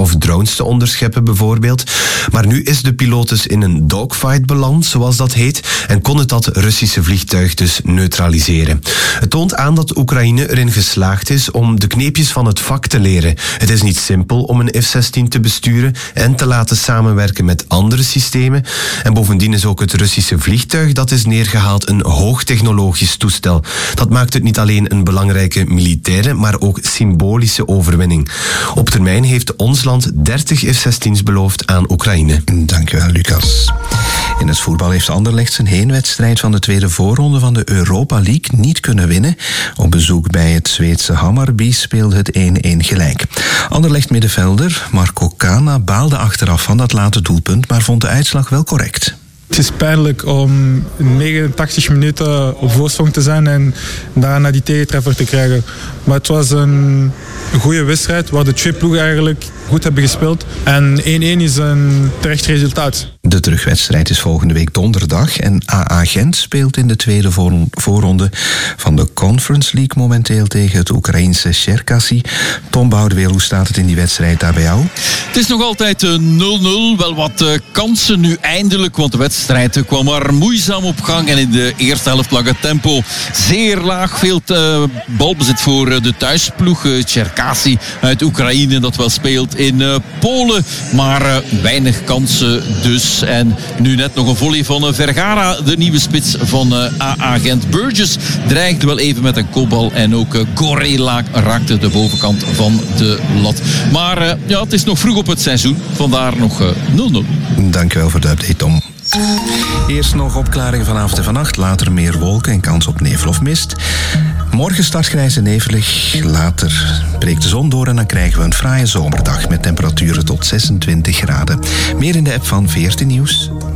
of drones te onderscheppen bijvoorbeeld. Maar nu is de piloot dus in een dogfight beland, zoals dat heet, en kon het dat Russische vliegtuig dus neutraliseren. Het toont aan dat Oekraïne erin geslaagd is om de kneepjes van het vak te leren. Het is niet simpel om een F-16 te besturen en te laten samenwerken met andere systemen. En bovendien is ook het Russische vliegtuig dat is neergehaald een hoogtechnologisch toestel. Dat maakt het niet alleen een belangrijke militaire, maar ook symbolische overwinning. Op termijn heeft ons land 30 F-16's beloofd aan Oekraïne. Dankjewel, Lucas. In het voetbal heeft Anderlecht zijn heenwedstrijd van de tweede voorronde van de Europa League niet kunnen winnen. Op bezoek bij het Zweedse Hammarby speelde het 1-1 gelijk. Anderlecht middenvelder Marco Cana baalde achteraf van dat late doelpunt, maar vond de uitslag wel correct. Het is pijnlijk om 89 minuten op voorsprong te zijn en daarna die tegentreffer te krijgen. Maar het was een goede wedstrijd waar de twee ploegen eigenlijk goed hebben gespeeld. En 1-1 is een terecht resultaat. De terugwedstrijd is volgende week donderdag en AA Gent speelt in de tweede voorronde van de Conference League momenteel tegen het Oekraïense Cherkasy. Tom Boudeweel, hoe staat het in die wedstrijd daar bij jou? Het is nog altijd 0-0. Wel wat kansen nu eindelijk, want de wedstrijd kwam maar moeizaam op gang. En in de eerste helft lag het tempo zeer laag. Veel balbezit voor de thuisploeg Cherkasy uit Oekraïne, dat wel speelt in Polen. Maar weinig kansen dus. En nu net nog een volley van Vergara, de nieuwe spits van AA Gent. Burgess dreigde wel even met een kopbal en ook Gorela raakte de bovenkant van de lat. Maar ja, het is nog vroeg op het seizoen, vandaar nog 0-0. Dankjewel voor de update, Tom. Eerst nog opklaringen vanavond en vannacht, later meer wolken en kans op nevel of mist. Morgen start grijs en nevelig, later breekt de zon door en dan krijgen we een fraaie zomerdag met temperaturen tot 26 graden. Meer in de app van 14 Nieuws.